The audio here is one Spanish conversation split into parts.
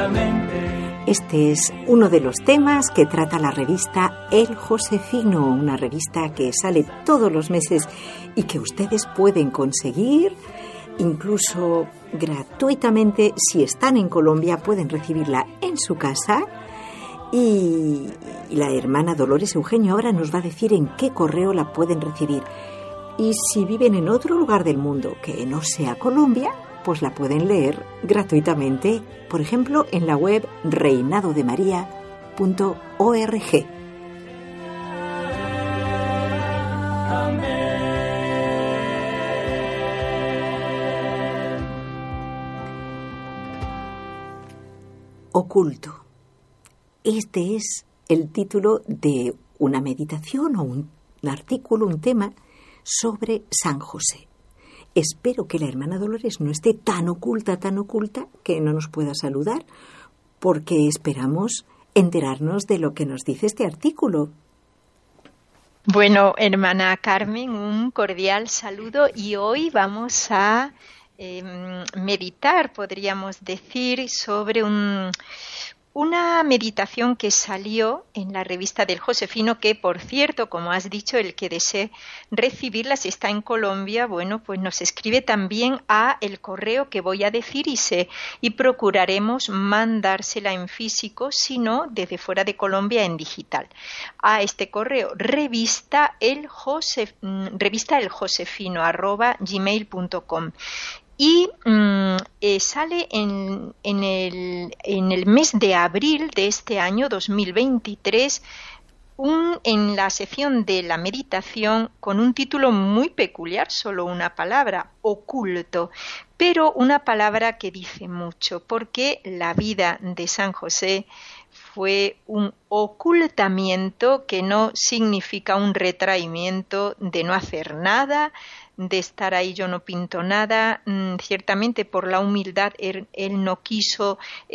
Este es uno de los temas que trata la revista El Josefino, una revista que sale todos los meses y que ustedes pueden conseguir incluso gratuitamente. Si están en Colombia pueden recibirla en su casa. Y la hermana Dolores Eugenio ahora nos va a decir en qué correo la pueden recibir. Y si viven en otro lugar del mundo que no sea Colombia, pues la pueden leer gratuitamente, por ejemplo, en la web reinadodemaria.org. Oculto. Este es el título de una meditación o un artículo, un tema sobre San José. Espero que la hermana Dolores no esté tan oculta que no nos pueda saludar, porque esperamos enterarnos de lo que nos dice este artículo. Bueno, hermana Carmen, un cordial saludo y hoy vamos a meditar, podríamos decir, sobre una meditación que salió en la revista del Josefino, que por cierto, como has dicho, el que desee recibirla, si está en Colombia, bueno, pues nos escribe también a el correo que voy a decir y procuraremos mandársela en físico, si no, desde fuera de Colombia en digital. A este correo, revistaelJosefino@gmail.com. Y sale en el mes de abril de este año 2023 en la sección de la meditación con un título muy peculiar, solo una palabra, oculto, pero una palabra que dice mucho, porque la vida de San José fue un ocultamiento que no significa un retraimiento de no hacer nada, de estar ahí yo no pinto nada. Ciertamente por la humildad él no quiso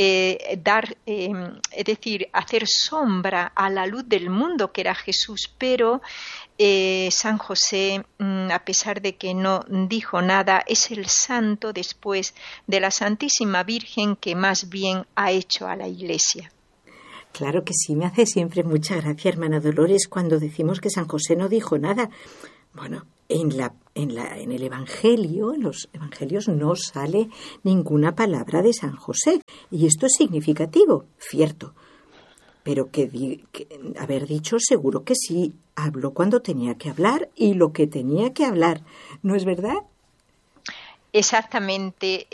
hacer sombra a la luz del mundo que era Jesús, pero San José, a pesar de que no dijo nada, es el santo después de la Santísima Virgen que más bien ha hecho a la Iglesia. Claro que sí, me hace siempre mucha gracia, hermana Dolores, cuando decimos que San José no dijo nada. Bueno, en el Evangelio, en los Evangelios no sale ninguna palabra de San José. Y esto es significativo, cierto. Pero haber dicho seguro que sí, habló cuando tenía que hablar y lo que tenía que hablar. ¿No es verdad? Exactamente.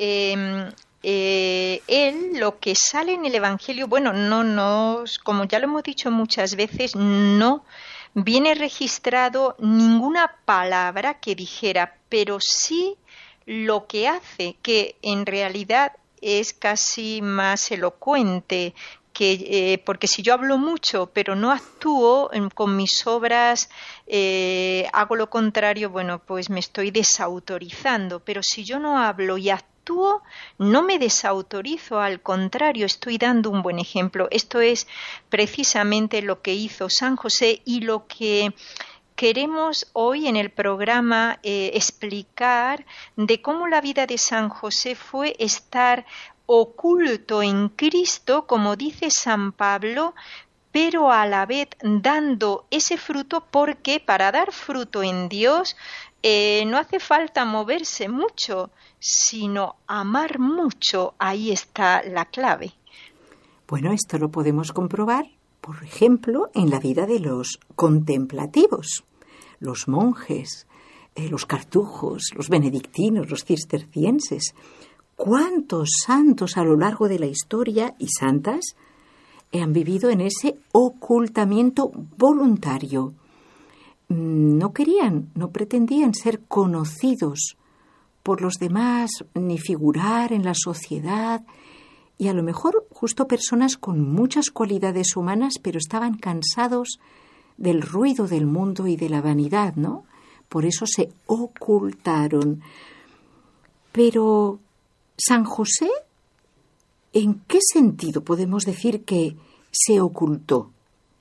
Él, lo que sale en el Evangelio, bueno, no, como ya lo hemos dicho muchas veces, no viene registrado ninguna palabra que dijera, pero sí lo que hace, que en realidad es casi más elocuente, porque si yo hablo mucho pero no actúo con mis obras, hago lo contrario, bueno, pues me estoy desautorizando, pero si yo no hablo y actúo, no me desautorizo, al contrario, estoy dando un buen ejemplo. Esto es precisamente lo que hizo San José y lo que queremos hoy en el programa explicar de cómo la vida de San José fue estar oculto en Cristo, como dice San Pablo, pero a la vez dando ese fruto, porque para dar fruto en Dios no hace falta moverse mucho, sino amar mucho. Ahí está la clave. Bueno, esto lo podemos comprobar, por ejemplo, en la vida de los contemplativos, los monjes, los cartujos, los benedictinos, los cistercienses. ¿Cuántos santos a lo largo de la historia y santas han vivido en ese ocultamiento voluntario? No pretendían ser conocidos por los demás, ni figurar en la sociedad, y a lo mejor justo personas con muchas cualidades humanas, pero estaban cansados del ruido del mundo y de la vanidad, ¿no? Por eso se ocultaron. Pero San José, ¿en qué sentido podemos decir que se ocultó?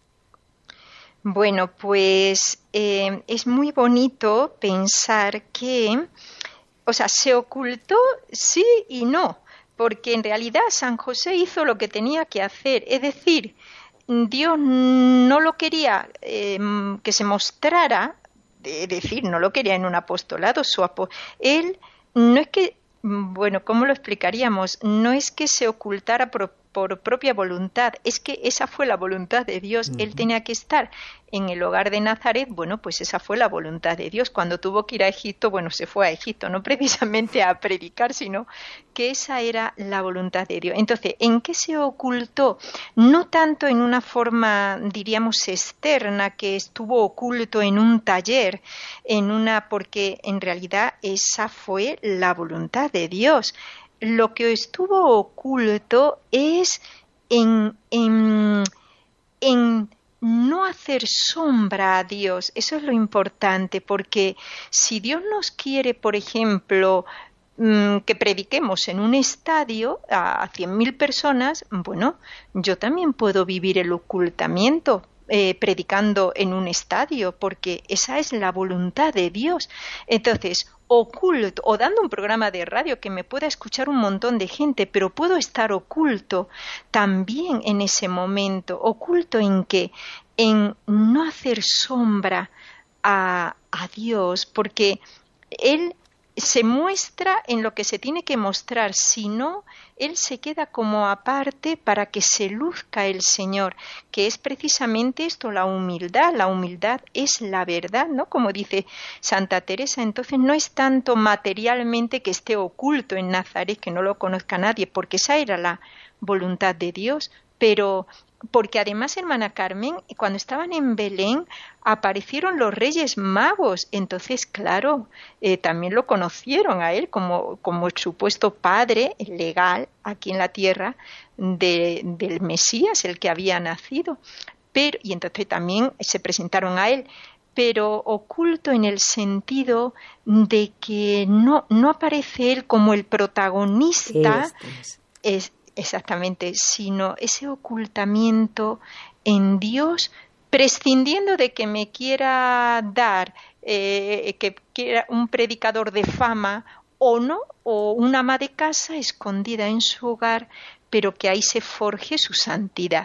Bueno, pues es muy bonito pensar que, se ocultó sí y no, porque en realidad San José hizo lo que tenía que hacer, es decir, Dios no lo quería que se mostrara, es decir, no lo quería en un apostolado, él no es que, bueno, ¿cómo lo explicaríamos? No es que se ocultara por propia voluntad, es que esa fue la voluntad de Dios. Él tenía que estar en el hogar de Nazaret, bueno, pues esa fue la voluntad de Dios. Cuando tuvo que ir a Egipto, bueno, se fue a Egipto, no precisamente a predicar, sino que esa era la voluntad de Dios. Entonces, ¿en qué se ocultó? No tanto en una forma, diríamos, externa, que estuvo oculto en un taller, porque en realidad esa fue la voluntad de Dios. Lo que estuvo oculto es en no hacer sombra a Dios. Eso es lo importante, porque si Dios nos quiere, por ejemplo, que prediquemos en un estadio a 100.000 personas, bueno, yo también puedo vivir el ocultamiento predicando en un estadio, porque esa es la voluntad de Dios. Entonces, oculto, o dando un programa de radio que me pueda escuchar un montón de gente, pero puedo estar oculto también en ese momento. ¿Oculto en qué? En no hacer sombra a Dios, porque Él se muestra en lo que se tiene que mostrar, si no, Él se queda como aparte para que se luzca el Señor, que es precisamente esto, la humildad. La humildad es la verdad, ¿no? Como dice Santa Teresa, entonces no es tanto materialmente que esté oculto en Nazaret, que no lo conozca nadie, porque esa era la voluntad de Dios, pero porque además, hermana Carmen, cuando estaban en Belén aparecieron los Reyes Magos, entonces claro, también lo conocieron a él como el supuesto padre legal aquí en la tierra del Mesías, el que había nacido, y entonces también se presentaron a él, pero oculto en el sentido de que no aparece él como el protagonista. Exactamente, sino ese ocultamiento en Dios, prescindiendo de que me quiera dar, que quiera un predicador de fama o no, o una ama de casa escondida en su hogar, pero que ahí se forje su santidad.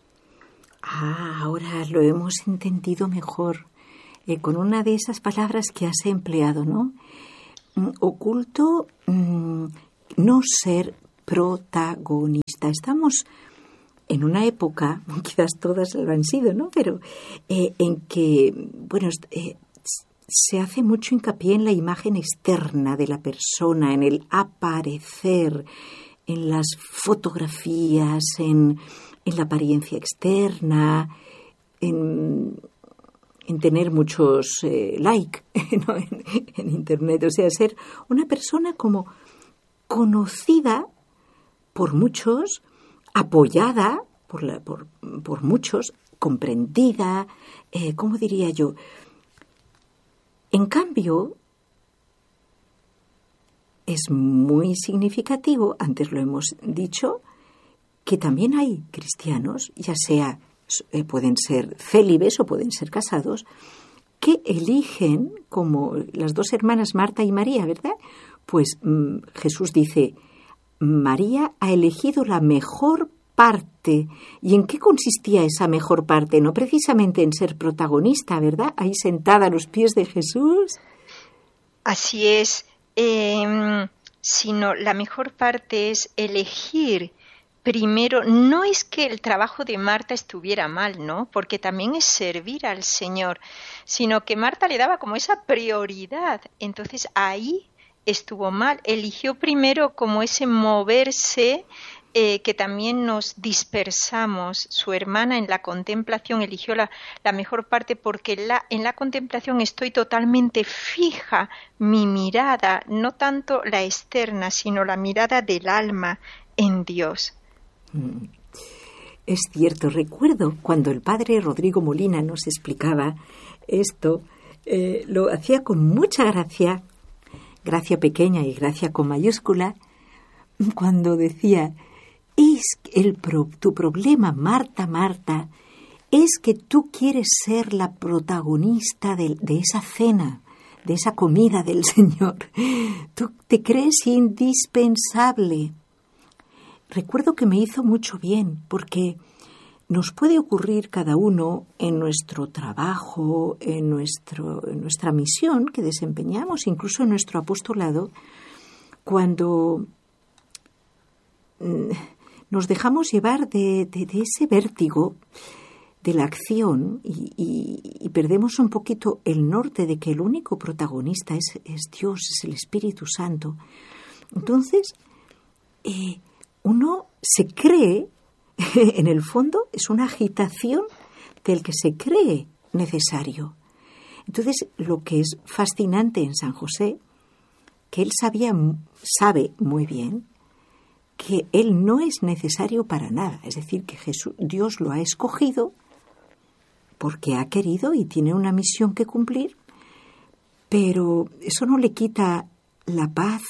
Ahora lo hemos entendido mejor, con una de esas palabras que has empleado, ¿no? Oculto, no ser protagonista. Estamos en una época, quizás todas lo han sido, ¿no? Pero en que, bueno, se hace mucho hincapié en la imagen externa de la persona, en el aparecer, en las fotografías, en la apariencia externa, en tener muchos likes, ¿no? en Internet. O sea, ser una persona como conocida por muchos, apoyada por muchos, comprendida, ¿cómo diría yo? En cambio, es muy significativo, antes lo hemos dicho, que también hay cristianos, ya sea pueden ser célibes o pueden ser casados, que eligen, como las dos hermanas Marta y María, ¿verdad? Pues Jesús dice, María ha elegido la mejor parte. ¿Y en qué consistía esa mejor parte? No precisamente en ser protagonista, ¿verdad? Ahí sentada a los pies de Jesús. Así es, sino la mejor parte es elegir primero. No es que el trabajo de Marta estuviera mal, ¿no? Porque también es servir al Señor, sino que Marta le daba como esa prioridad. Entonces ahí estuvo mal, eligió primero como ese moverse, que también nos dispersamos. Su hermana en la contemplación eligió la mejor parte, porque en la contemplación estoy totalmente fija, mi mirada, no tanto la externa, sino la mirada del alma en Dios. Es cierto, recuerdo cuando el padre Rodrigo Molina nos explicaba esto, lo hacía con mucha gracia pequeña y gracia con mayúscula, cuando decía, tu problema, Marta, Marta, es que tú quieres ser la protagonista de esa cena, de esa comida del Señor. Tú te crees indispensable. recuerdo que me hizo mucho bien, porque nos puede ocurrir cada uno en nuestro trabajo, en nuestra misión que desempeñamos, incluso en nuestro apostolado, cuando nos dejamos llevar de ese vértigo de la acción y perdemos un poquito el norte de que el único protagonista es Dios, es el Espíritu Santo. Entonces, uno se cree, en el fondo, es una agitación del que se cree necesario. Entonces, lo que es fascinante en San José, que él sabe muy bien que él no es necesario para nada. Es decir, que Dios lo ha escogido porque ha querido y tiene una misión que cumplir, pero eso no le quita la paz,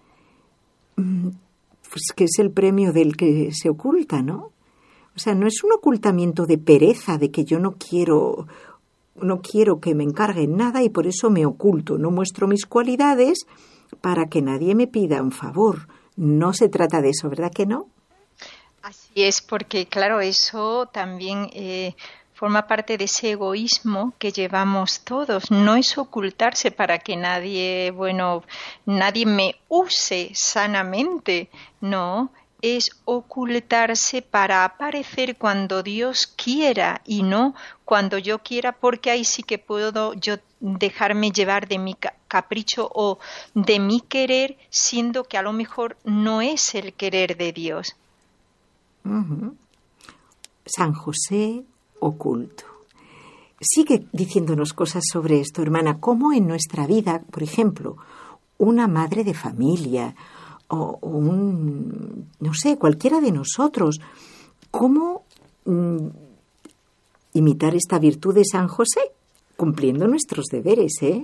pues que es el premio del que se oculta, ¿no? O sea, no es un ocultamiento de pereza, de que yo no quiero que me encarguen nada y por eso me oculto, no muestro mis cualidades para que nadie me pida un favor. No se trata de eso, ¿verdad que no? Así es, porque claro, eso también forma parte de ese egoísmo que llevamos todos. No es ocultarse para que nadie me use sanamente, no. Es ocultarse para aparecer cuando Dios quiera y no cuando yo quiera, porque ahí sí que puedo yo dejarme llevar de mi capricho o de mi querer, siendo que a lo mejor no es el querer de Dios. Uh-huh. San José oculto. Sigue diciéndonos cosas sobre esto, hermana, cómo en nuestra vida, por ejemplo, una madre de familia o no sé, cualquiera de nosotros, cómo imitar esta virtud de San José, cumpliendo nuestros deberes, ¿eh?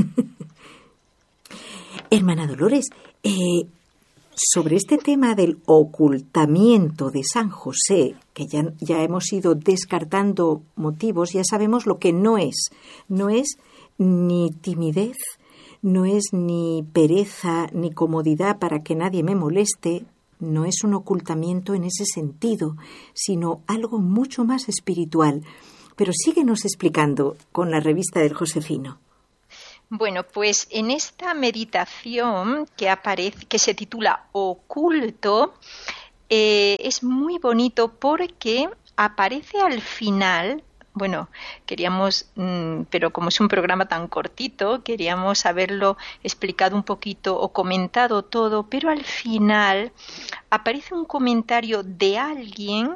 Hermana Dolores, sobre este tema del ocultamiento de San José, que ya hemos ido descartando motivos, ya sabemos lo que no es. No es ni timidez, no es ni pereza, ni comodidad para que nadie me moleste, no es un ocultamiento en ese sentido, sino algo mucho más espiritual. Pero síguenos explicando con la revista del Josefino. Bueno, pues en esta meditación que se titula Oculto, es muy bonito porque aparece al final. Bueno, queríamos, pero como es un programa tan cortito, queríamos haberlo explicado un poquito o comentado todo, pero al final aparece un comentario de alguien,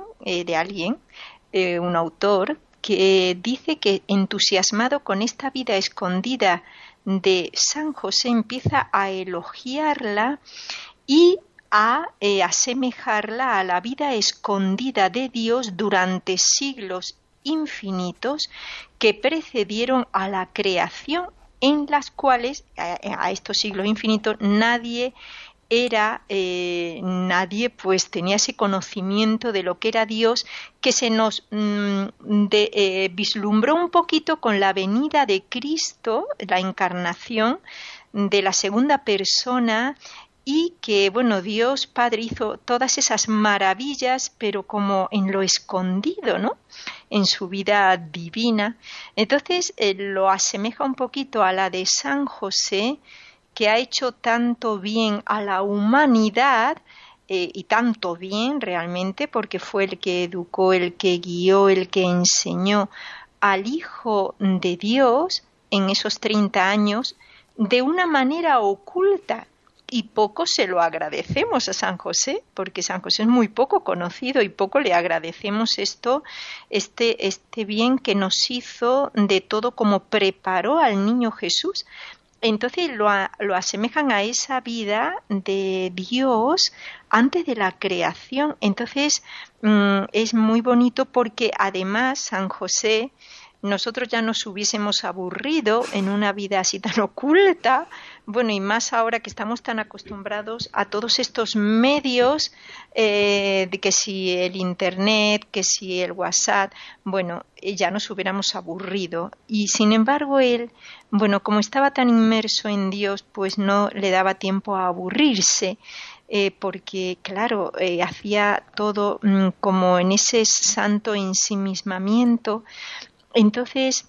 un autor, que dice que entusiasmado con esta vida escondida de San José empieza a elogiarla y a asemejarla a la vida escondida de Dios durante siglos infinitos que precedieron a la creación, en las cuales a estos siglos infinitos nadie pues tenía ese conocimiento de lo que era Dios, que se nos vislumbró un poquito con la venida de Cristo, la encarnación de la segunda persona, y que, Dios Padre hizo todas esas maravillas, pero como en lo escondido, ¿no?, en su vida divina. Entonces, lo asemeja un poquito a la de San José, que ha hecho tanto bien a la humanidad, y tanto bien realmente, porque fue el que educó, el que guió, el que enseñó al Hijo de Dios en esos 30 años, de una manera oculta. Y poco se lo agradecemos a San José, porque San José es muy poco conocido y poco le agradecemos este bien que nos hizo, de todo como preparó al niño Jesús. Entonces lo asemejan a esa vida de Dios antes de la creación. Entonces es muy bonito porque además San José, nosotros ya nos hubiésemos aburrido en una vida así tan oculta, y más ahora que estamos tan acostumbrados a todos estos medios, de que si el Internet, que si el WhatsApp, ya nos hubiéramos aburrido. Y sin embargo él, como estaba tan inmerso en Dios, pues no le daba tiempo a aburrirse. porque, claro, hacía todo como en ese santo ensimismamiento. Entonces,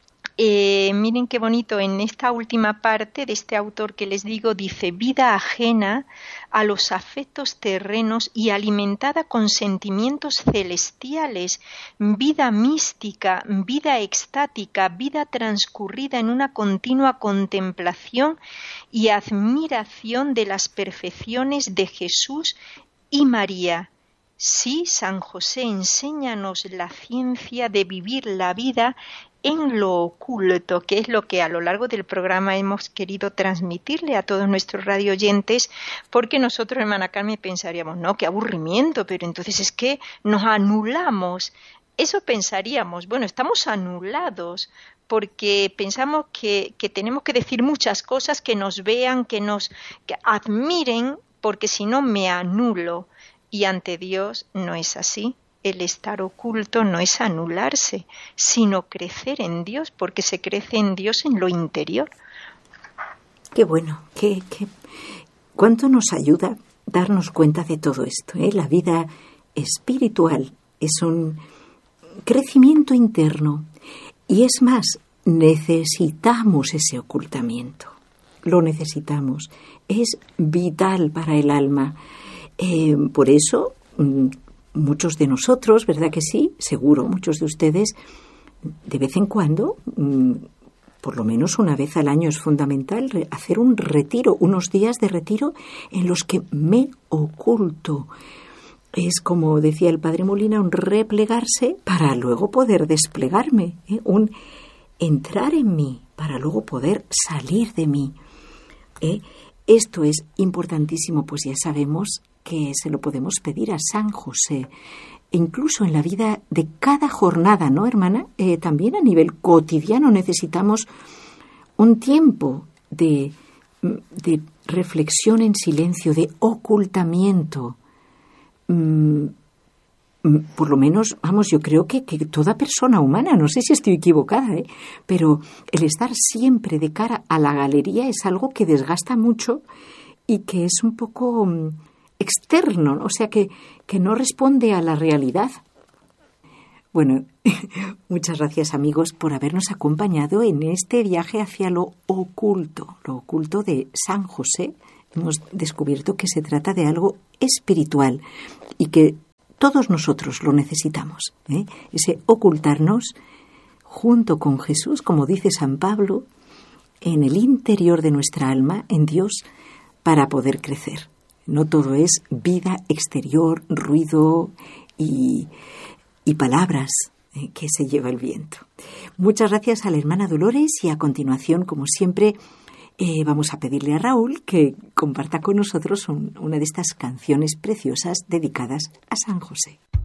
miren qué bonito, en esta última parte de este autor que les digo, dice: vida ajena a los afectos terrenos y alimentada con sentimientos celestiales, vida mística, vida extática, vida transcurrida en una continua contemplación y admiración de las perfecciones de Jesús y María. Sí, San José, enséñanos la ciencia de vivir la vida en lo oculto, que es lo que a lo largo del programa hemos querido transmitirle a todos nuestros radioyentes, porque nosotros, hermana Carmen, pensaríamos, no, qué aburrimiento, pero entonces es que nos anulamos. Eso pensaríamos, bueno, estamos anulados, porque pensamos que tenemos que decir muchas cosas, que nos vean, que admiren, porque si no me anulo. Y ante Dios no es así. El estar oculto no es anularse, sino crecer en Dios, porque se crece en Dios en lo interior. Qué bueno, cuánto nos ayuda darnos cuenta de todo esto, ¿eh? La vida espiritual es un crecimiento interno y es más, necesitamos ese ocultamiento, lo necesitamos, es vital para el alma. Por eso, muchos de nosotros, ¿verdad que sí? Seguro, muchos de ustedes, de vez en cuando, por lo menos una vez al año es fundamental hacer un retiro, unos días de retiro en los que me oculto. Es como decía el padre Molina, un replegarse para luego poder desplegarme, un entrar en mí para luego poder salir de mí. Esto es importantísimo, pues ya sabemos que se lo podemos pedir a San José, incluso en la vida de cada jornada, ¿no, hermana? También a nivel cotidiano necesitamos un tiempo de reflexión en silencio, de ocultamiento. Por lo menos, vamos, yo creo que toda persona humana, no sé si estoy equivocada, pero el estar siempre de cara a la galería es algo que desgasta mucho y que es un poco externo, ¿no? O sea, que no responde a la realidad. Bueno, muchas gracias, amigos, por habernos acompañado en este viaje hacia lo oculto de San José. Hemos descubierto que se trata de algo espiritual y que todos nosotros lo necesitamos, ese ocultarnos junto con Jesús, como dice San Pablo, en el interior de nuestra alma, en Dios, para poder crecer. No todo es vida exterior, ruido y palabras que se lleva el viento. Muchas gracias a la hermana Dolores y a continuación, como siempre, vamos a pedirle a Raúl que comparta con nosotros una de estas canciones preciosas dedicadas a San José.